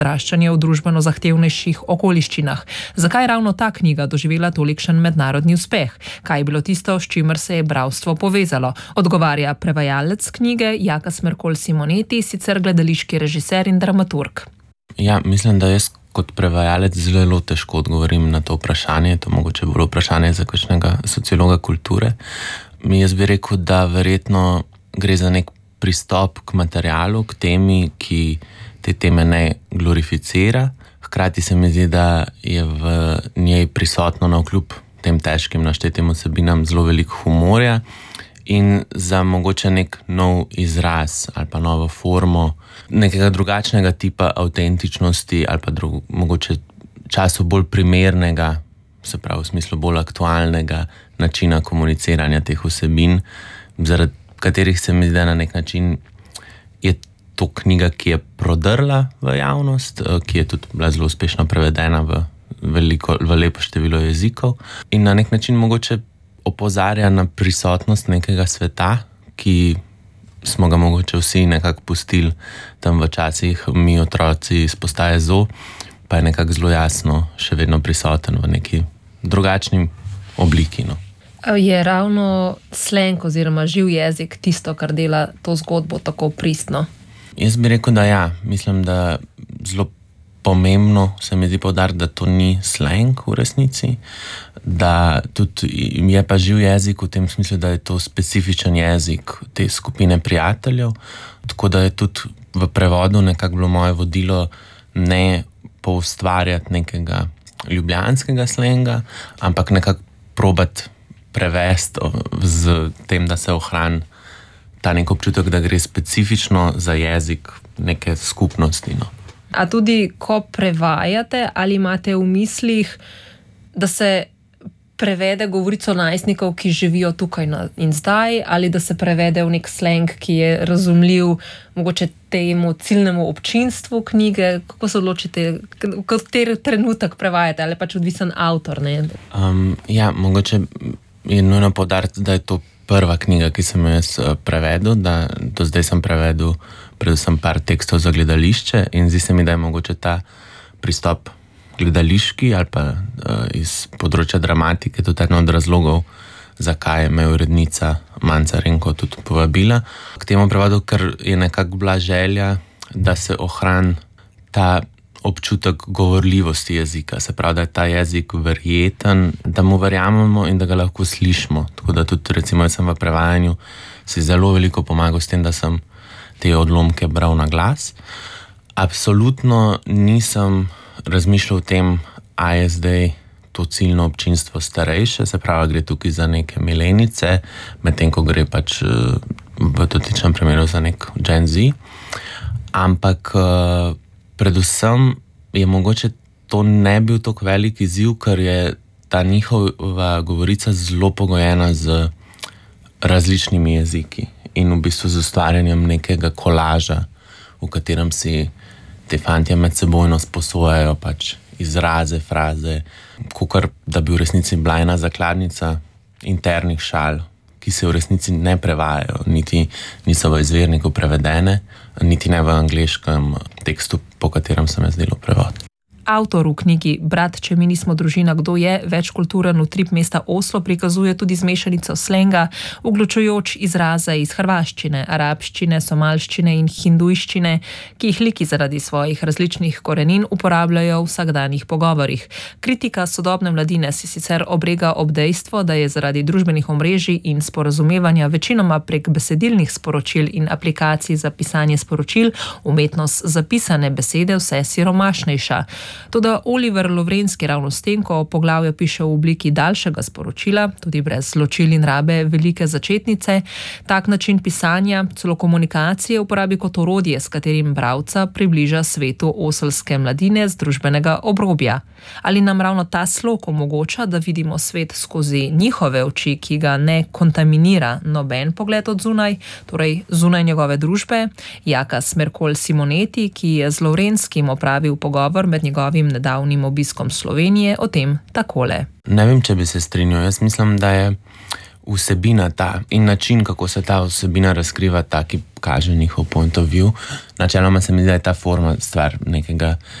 odraščanje v družbeno zahtevnejših okoliščinah. Zakaj je ravno ta knjiga doživela tolikšen mednarodni uspeh? Kaj je bilo tisto, s čimer se je bralstvo povezalo? Odgovarja prevajalec knjige Jaka Smrekol-Simoneti, sicer gledališki režiser in dramaturg. Ja, mislim, da jaz kot prevajalec zelo težko odgovorim na to vprašanje. To mogoče bolj vprašanje za kakšnega sociologa kulture. Jaz bi rekel, da verjetno gre za nek pristop k materialu, k temi, ki te teme ne glorificira. Hkrati se mi zdi, da je v njej prisotno navkljub tem težkim naštetim vsebinam zelo veliko humorja in za mogoče nek nov izraz ali pa novo formo nekega drugačnega tipa avtentičnosti ali pa mogoče času bolj primernega, se pravi v smislu bolj aktualnega načina komuniciranja teh vsebin, zaradi katerih se mi zdi, da na nek način je to knjiga, ki je prodrla v javnost, ki je tudi bila zelo uspešno prevedena v lepo število jezikov in na nek način mogoče opozarja na prisotnost nekega sveta, ki smo ga mogoče vsi nekako pustili tam v časih, mi otroci iz postaje Zoo, pa je nekako zelo jasno še vedno prisoten v neki drugačni obliki. No. Je ravno slang oziroma živ jezik tisto, kar dela to zgodbo tako pristno? Jaz bi rekel, da ja. Mislim, da zelo pomembno se mi zdi poudariti, da to ni slang v resnici, da tudi je pa živ jezik v tem smislu, da je to specifičen jezik te skupine prijateljev, tako da je tudi v prevodu nekako bilo moje vodilo ne poustvarjati nekega ljubljanskega slenga, ampak nekako probati prevesti z tem, da se ohrani ta nek občutek, da gre specifično za jezik neke skupnosti. No. A tudi, ko prevajate, ali imate v mislih, da se prevede govorico najstnikov, ki živijo tukaj in zdaj, ali da se prevede v nek slang, ki je razumljiv mogoče temu ciljnemu občinstvu knjige? Kako se odločite, v kateri trenutek prevajate, ali pač odvisen avtor? Ne? Ja, mogoče je nujno poudariti, da je to prva knjiga, ki sem jo jaz prevedel, da do zdaj sem prevedel predvsem par tekstov za gledališče in zdi se mi, da je mogoče ta pristop gledališki ali pa iz področja dramatike tudi eden od razlogov, zakaj me je urednica Manca Renko tudi povabila k temu prevodu, ker je nekako bila želja, da se ohrani ta občutek govorljivosti jezika, se pravi, da je ta jezik verjeten, da mu verjamemo in da ga lahko slišimo. Tako da tudi, recimo, jaz sem v prevajanju si zelo veliko pomagal s tem, da sem te odlomke bral na glas. Absolutno nisem razmišljal o tem, a je zdaj to ciljno občinstvo starejše, se pravi, gre tukaj za neke milenice, medtem ko gre pač v dotičnem primeru za nek Gen Z. Ampak predvsem je mogoče to ne bil tako velik izziv, ker je ta njihova govorica zelo pogojena z različnimi jeziki in v bistvu z ustvarjanjem nekega kolaža, v katerem si te fantje med sebojno sposojajo pač izraze, fraze, kakor da bi v resnici bila ena zakladnica internih šal, ki se v resnici ne prevajajo, niti niso v izvirniku prevedene, niti ne v angleškem tekstu, po katerem sem jaz delal prevod. Avtor v knjigi Brat, če mi nismo družina, kdo je, večkulturen utrip mesta Oslo prikazuje tudi zmešanico slenga, vključujoč izraze iz hrvaščine, arabščine, somalščine in hindujščine, ki jih liki zaradi svojih različnih korenin uporabljajo v vsakdanjih pogovorih. Kritika sodobne mladine si sicer obrega ob dejstvo, da je zaradi družbenih omrežij in sporazumevanja večinoma prek besedilnih sporočil in aplikacij za pisanje sporočil umetnost zapisane besede vse siromašnejša. Toda Oliver Lovrenski ravno s tem, ko poglavje piše v obliki daljšega sporočila, tudi brez zločil in rabe velike začetnice, tak način pisanja, celo komunikacije uporabi kot orodje, s katerim bralca približa svetu oselske mladine z družbenega obrobja. Ali nam ravno ta slog omogoča, da vidimo svet skozi njihove oči, ki ga ne kontaminira noben pogled od zunaj, torej zunaj njegove družbe? Jaka Smrekol-Simoneti, ki je z Lovrenskim opravil pogovor med njegovim nedavnim obiskom Slovenije, o tem takole. Ne vem, če bi se strinjal. Jaz mislim, da je vsebina ta in način, kako se ta vsebina razkriva, ta, ki kaže njihov point of view. Načeloma se mi zdi, da je ta forma stvar nekega